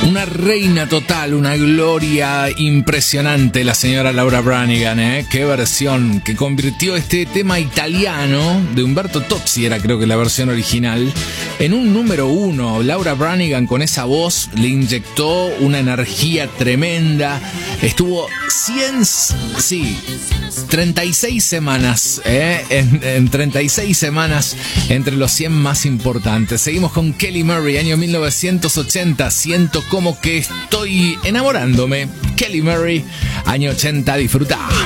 Una reina total, una gloria impresionante, la señora Laura Branigan, ¿eh? Qué versión, que convirtió este tema italiano de Umberto Tozzi, era creo que la versión original, en un número 1. Laura Branigan con esa voz le inyectó una energía tremenda. Estuvo 36 semanas, en 36 semanas entre los 100 más importantes. Seguimos con Kelly Murray, año 1980, siento como que estoy enamorándome. Kelly Murray, año 80, disfruta.